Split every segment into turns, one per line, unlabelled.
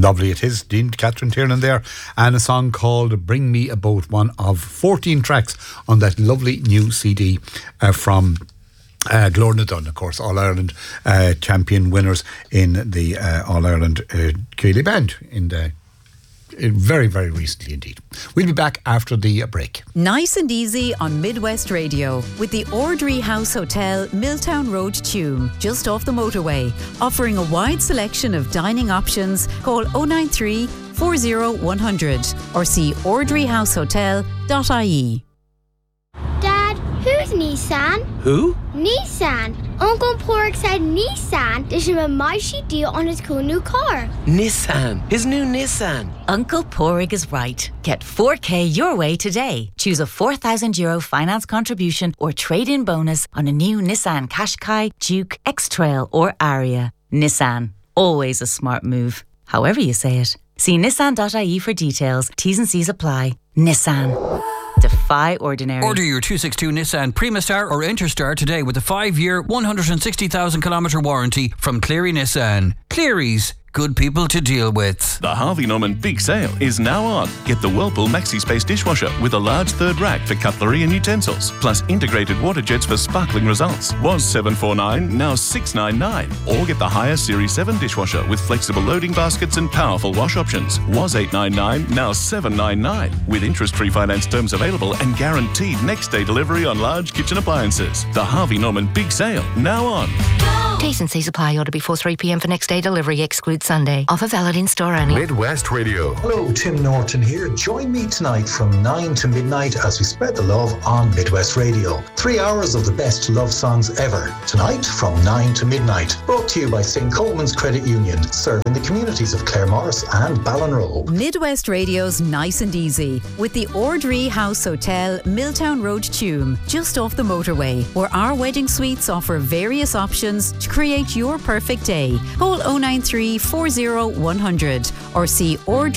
Lovely it is. Dean Catherine Tiernan there, and a song called Bring Me a Boat, one of 14 tracks on that lovely new CD from Glorna Dunn, of course, All-Ireland champion winners in the All-Ireland Ceilidh Band in the very, very recently indeed. We'll be back after the break.
Nice and easy on Midwest Radio with the Ordry House Hotel, Milltown Road, Tuam, just off the motorway. Offering a wide selection of dining options. Call 093 40 100 or see ordryhousehotel.ie.
Dad, who's Nissan?
Who?
Nissan. Uncle Pork said Nissan. There's a mighty deal on his cool new car.
Nissan. His new Nissan.
Uncle Porig is right. Get 4K your way today. Choose a €4,000 finance contribution or trade-in bonus on a new Nissan Qashqai, Duke, X-Trail or Aria. Nissan. Always a smart move. However you say it. See nissan.ie for details. T's and C's apply. Nissan. Defy ordinary.
Order your 262 Nissan Primastar or Interstar today with a 5-year, 160,000 kilometre warranty from Cleary Nissan. Cleary's. Good people to deal with.
The Harvey Norman Big Sale is now on. Get the Whirlpool Maxi Space dishwasher with a large third rack for cutlery and utensils, plus integrated water jets for sparkling results. Was $749, now $699. Or get the higher Series 7 dishwasher with flexible loading baskets and powerful wash options. Was $899, now $799. With interest-free finance terms available and guaranteed next-day delivery on large kitchen appliances. The Harvey Norman Big Sale, now on.
T's and C's apply. Order before 3 p.m. for next day delivery. Exclude Sunday. Offer valid in store only.
Midwest Radio. Hello, Tim Norton here. Join me tonight from 9 to midnight as we spread the love on Midwest Radio. 3 hours of the best love songs ever. Tonight from 9 to midnight. Brought to you by St. Coleman's Credit Union, serving the communities of Claremorris and Ballinrobe.
Midwest Radio's Nice and Easy with the Ordry House Hotel, Milltown Road, Tuam, just off the motorway, where our wedding suites offer various options to create your perfect day. Call 093 40 100 or see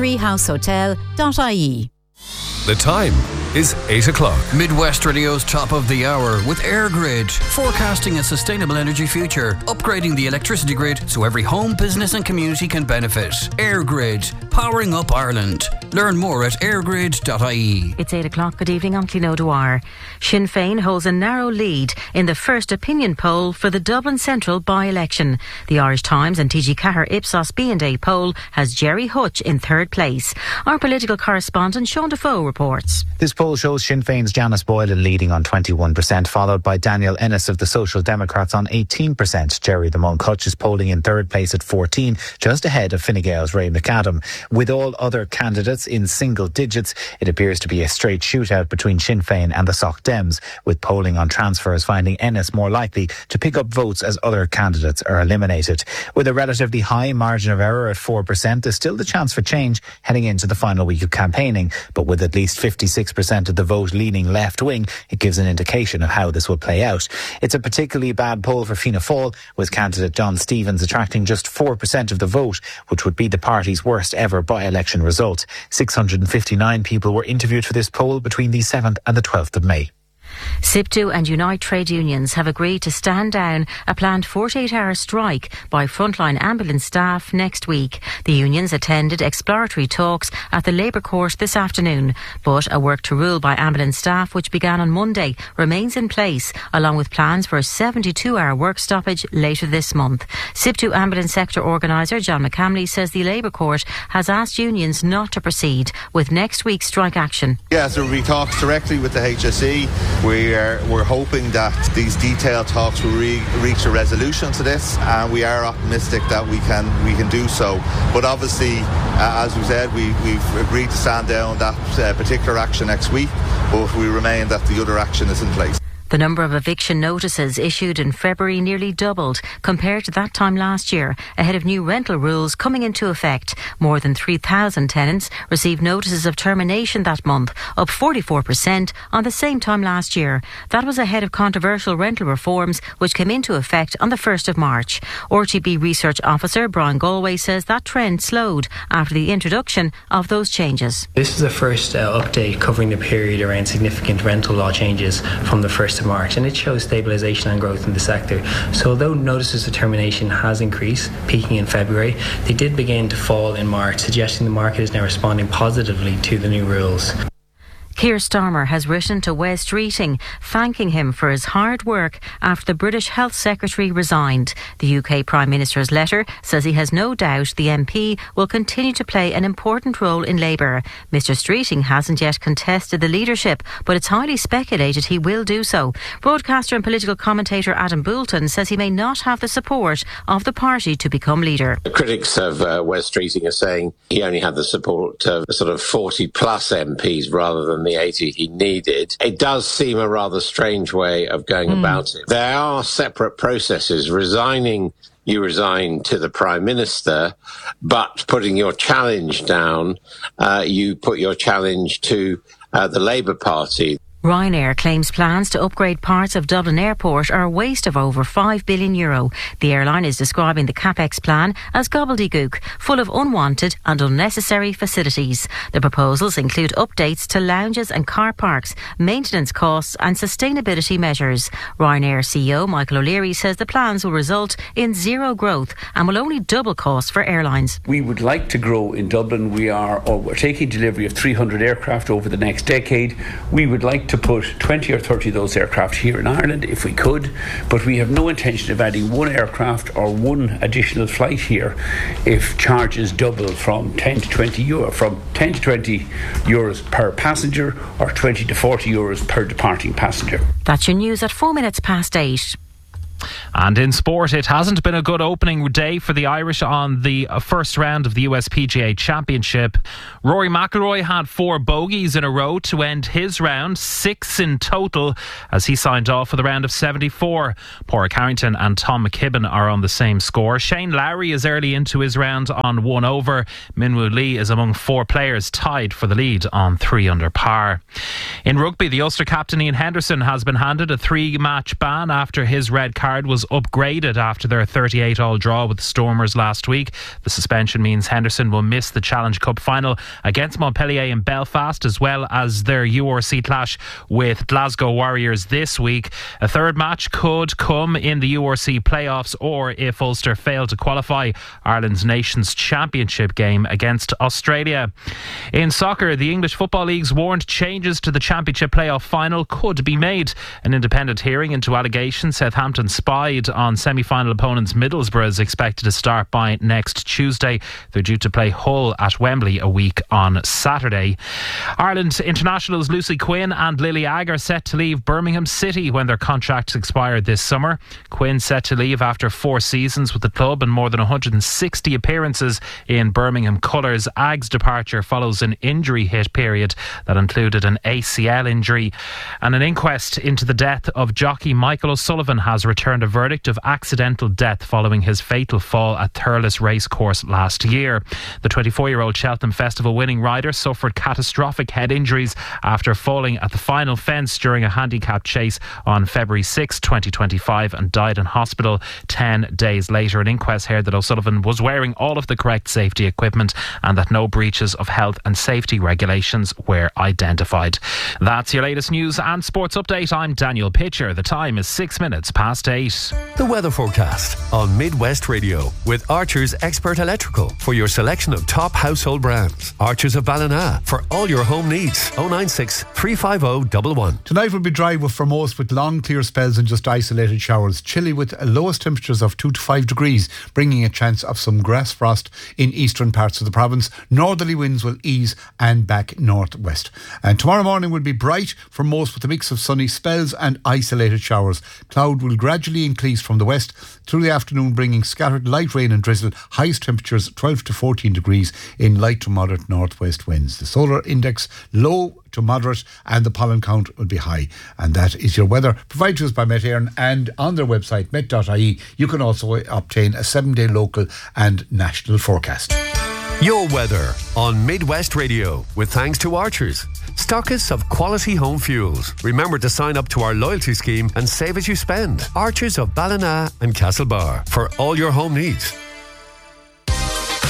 ordryhousehotel.ie.
The time is 8 o'clock.
Midwest Radio's top of the hour with AirGrid, forecasting a sustainable energy future, upgrading the electricity grid so every home, business and community can benefit. AirGrid, powering up Ireland. Learn more at airgrid.ie.
It's 8 o'clock. Good evening. I'm Clino Dwyer. Sinn Féin holds a narrow lead in the first opinion poll for the Dublin Central by-election. The Irish Times and TG Ceathair Ipsos B&A poll has Jerry Hutch in third place. Our political correspondent Sean Defoe reports.
This poll shows Sinn Féin's Janice Boylan leading on 21%, followed by Daniel Ennis of the Social Democrats on 18%. Jerry the Monk Hutch is polling in third place at 14%, just ahead of Fine Gael's Ray McAdam. With all other candidates in single digits, it appears to be a straight shootout between Sinn Féin and the Soc Dems, with polling on transfers finding Ennis more likely to pick up votes as other candidates are eliminated. With a relatively high margin of error at 4%, there's still the chance for change heading into the final week of campaigning, but with at least 56% of the vote leaning left-wing, it gives an indication of how this will play out. It's a particularly bad poll for Fianna Fáil, with candidate John Stevens attracting just 4% of the vote, which would be the party's worst ever by-election result. 659 people were interviewed for this poll between the 7th and the 12th of May.
SIPTU and Unite trade unions have agreed to stand down a planned 48-hour strike by frontline ambulance staff next week. The unions attended exploratory talks at the Labour Court this afternoon, but a work to rule by ambulance staff, which began on Monday, remains in place, along with plans for a 72-hour work stoppage later this month. SIPTU ambulance sector organiser John McCamley says the Labour Court has asked unions not to proceed with next week's strike action.
Yes, there will be talks directly with the HSE. We're hoping that these detailed talks will reach a resolution to this, and we are optimistic that we can do so. But obviously, as we said, we've agreed to stand down that particular action next week, but we remain that the other action is in place.
The number of eviction notices issued in February nearly doubled compared to that time last year, ahead of new rental rules coming into effect. More than 3,000 tenants received notices of termination that month, up 44% on the same time last year. That was ahead of controversial rental reforms which came into effect on the 1st of March. RTB Research Officer Brian Galway says that trend slowed after the introduction of those changes.
This is the first update covering the period around significant rental law changes from the 1st of of March, and it shows stabilisation and growth in the sector. So although notices of termination has increased, peaking in February, they did begin to fall in March, suggesting the market is now responding positively to the new rules.
Keir Starmer has written to Wes Streeting, thanking him for his hard work after the British Health Secretary resigned. The UK Prime Minister's letter says he has no doubt the MP will continue to play an important role in Labour. Mr Streeting hasn't yet contested the leadership, but it's highly speculated he will do so. Broadcaster and political commentator Adam Boulton says he may not have the support of the party to become leader.
The critics of Wes Streeting are saying he only had the support of sort of 40 plus MPs rather than the 80 he needed. It does seem a rather strange way of going about it. There are separate processes. You resign to the Prime Minister, but putting your challenge down, you put your challenge to the Labour Party.
Ryanair claims plans to upgrade parts of Dublin Airport are a waste of over €5 billion. The airline is describing the CapEx plan as gobbledygook, full of unwanted and unnecessary facilities. The proposals include updates to lounges and car parks, maintenance costs and sustainability measures. Ryanair CEO Michael O'Leary says the plans will result in zero growth and will only double costs for airlines.
We would like to grow in Dublin. We're taking delivery of 300 aircraft over the next decade. We would like to put 20 or 30 of those aircraft here in Ireland if we could, but we have no intention of adding one aircraft or one additional flight here if charges double from 10 to 20 euro, from 10 to 20 euros per passenger or 20 to 40 euros per departing passenger.
That's your news at 8:04.
And in sport, it hasn't been a good opening day for the Irish on the first round of the USPGA Championship. Rory McIlroy had 4 bogeys in a row to end his round, 6 in total, as he signed off for the round of 74. Padraig Harrington and Tom McKibben are on the same score. Shane Lowry is early into his round on 1 over. Minwoo Lee is among 4 players tied for the lead on 3 under par. In rugby, the Ulster captain Ian Henderson has been handed a 3-match ban after his red card was upgraded after their 38-all draw with the Stormers last week. The suspension means Henderson will miss the Challenge Cup final against Montpellier in Belfast, as well as their URC clash with Glasgow Warriors this week. A third match could come in the URC playoffs, or if Ulster fail to qualify, Ireland's Nations Championship game against Australia. In soccer, the English Football League's warned changes to the Championship playoff final could be made. An independent hearing into allegations Southampton spied on semi-final opponents Middlesbrough is expected to start by next Tuesday. They're due to play Hull at Wembley a week on Saturday. Ireland internationals Lucy Quinn and Lily Agg are set to leave Birmingham City when their contracts expire this summer. Quinn set to leave after 4 seasons with the club and more than 160 appearances in Birmingham colours. Agg's departure follows an injury hit period that included an ACL injury. And an inquest into the death of jockey Michael O'Sullivan has returned a verdict of accidental death following his fatal fall at Thurles Racecourse last year. The 24-year-old Cheltenham Festival winning rider suffered catastrophic head injuries after falling at the final fence during a handicap chase on February 6, 2025 and died in hospital 10 days later. An inquest heard that O'Sullivan was wearing all of the correct safety equipment and that no breaches of health and safety regulations were identified. That's your latest news and sports update. I'm Daniel Pitcher. The time is 6 minutes past 8.
The weather forecast on Midwest Radio with Archer's Expert Electrical for your selection of top household brands. Archer's of Ballina for all your home needs. 096 350 111.
Tonight will be dry for most, with long clear spells and just isolated showers. Chilly with lowest temperatures of 2 to 5 degrees, bringing a chance of some grass frost in eastern parts of the province. Northerly winds will ease and back northwest. And tomorrow morning will be bright for most, with a mix of sunny spells and isolated showers. Cloud will gradually increase from the west through the afternoon, bringing scattered light rain and drizzle. Highest temperatures 12 to 14 degrees in light to moderate northwest winds. The solar index low to moderate and the pollen count will be high. And that is your weather, provided to us by Met Éireann, and on their website met.ie you can also obtain a 7-day local and national forecast.
Your weather on Midwest Radio with thanks to Archers, stockists of quality home fuels. Remember to sign up to our loyalty scheme and save as you spend. Archers of Ballina and Castlebar for all your home needs.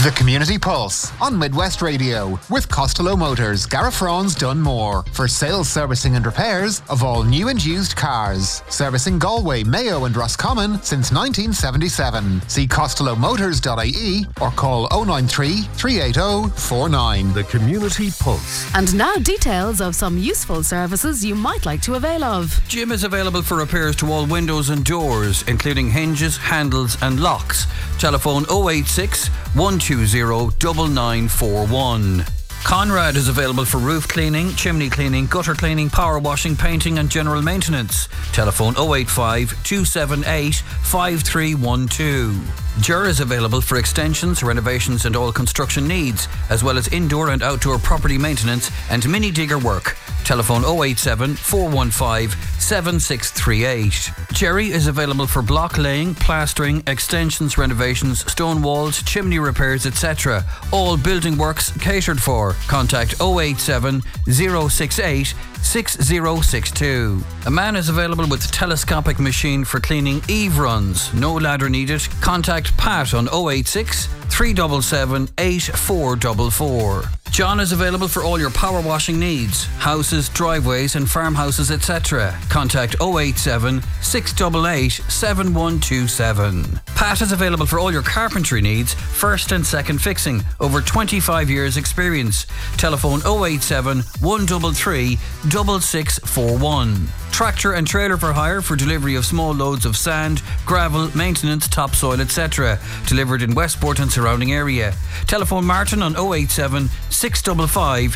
The Community Pulse on Midwest Radio with Costello Motors, Garafrons Dunmore for sales, servicing and repairs of all new and used cars. Servicing Galway, Mayo and Roscommon since 1977. See costellomotors.ie or call 093 380 49.
The Community Pulse.
And now details of some useful services you might like to avail of.
Jim is available for repairs to all windows and doors, including hinges, handles and locks. Telephone 086 120 9941. Conrad is available for roof cleaning, chimney cleaning, gutter cleaning, power washing, painting and general maintenance. Telephone 085 278 5312. Jur is available for extensions, renovations and all construction needs, as well as indoor and outdoor property maintenance and mini digger work. Telephone 087 415 7638. Jerry is available for block laying, plastering, extensions, renovations, stone walls, chimney repairs, etc. All building works catered for. Contact 087 068 6062. A man is available with telescopic machine for cleaning Eve runs. No ladder needed. Contact Pat on 086 377 8444. John is available for all your power washing needs, houses, driveways and farmhouses, etc. Contact 087 688 7127. Pat is available for all your carpentry needs, first and second fixing, over 25 years experience. Telephone 087 133 6641. Tractor and trailer for hire for delivery of small loads of sand, gravel, maintenance, topsoil, etc. Delivered in Westport and surrounding area. Telephone Martin on 087 655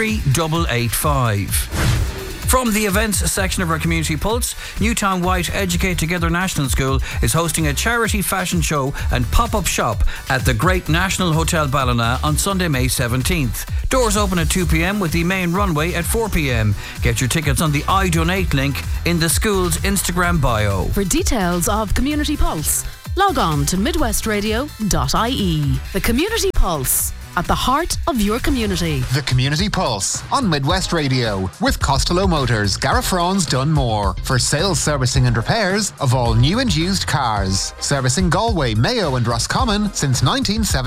3885. From the events section of our Community Pulse, Newtown White Educate Together National School is hosting a charity fashion show and pop-up shop at the Great National Hotel Ballina on Sunday, May 17th. Doors open at 2 p.m. with the main runway at 4 p.m. Get your tickets on the I Donate link in the school's Instagram bio.
For details of Community Pulse, log on to midwestradio.ie. The Community Pulse, at the heart of your community.
The Community Pulse on Midwest Radio with Costello Motors, Garafrons Dunmore for sales, servicing and repairs of all new and used cars. Servicing Galway, Mayo and Roscommon since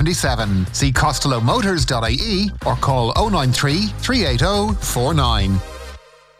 1977. See costellomotors.ie or call 093 380 49.